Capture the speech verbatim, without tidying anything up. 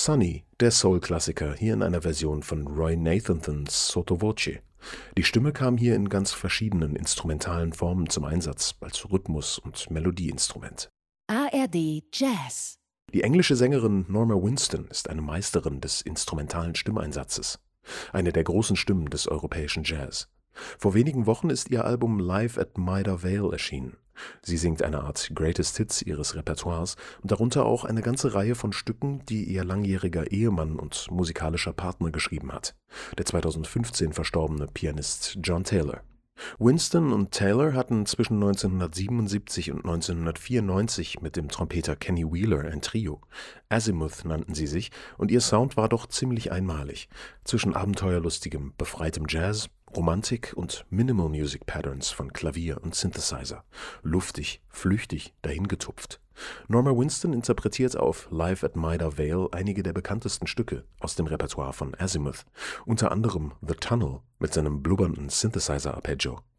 Sunny, der Soul-Klassiker, hier in einer Version von Roy Nathanathons Sotto Voce. Die Stimme kam hier in ganz verschiedenen instrumentalen Formen zum Einsatz, als Rhythmus- und Melodieinstrument. A R D Jazz. Die englische Sängerin Norma Winston ist eine Meisterin des instrumentalen Stimmeinsatzes. Eine der großen Stimmen des europäischen Jazz. Vor wenigen Wochen ist ihr Album Live at Maida Vale erschienen. Sie singt eine Art Greatest Hits ihres Repertoires und darunter auch eine ganze Reihe von Stücken, die ihr langjähriger Ehemann und musikalischer Partner geschrieben hat, der zweitausendfünfzehn verstorbene Pianist John Taylor. Winston und Taylor hatten zwischen neunzehnhundertsiebenundsiebzig und neunzehnhundertvierundneunzig mit dem Trompeter Kenny Wheeler ein Trio. Azimuth nannten sie sich und ihr Sound war doch ziemlich einmalig. Zwischen abenteuerlustigem, befreitem Jazz, Romantik und Minimal Music Patterns von Klavier und Synthesizer. Luftig, flüchtig, dahingetupft. Norma Winston interpretiert auf Live at Maida Vale einige der bekanntesten Stücke aus dem Repertoire von Azimuth, unter anderem The Tunnel mit seinem blubbernden Synthesizer-Arpeggio.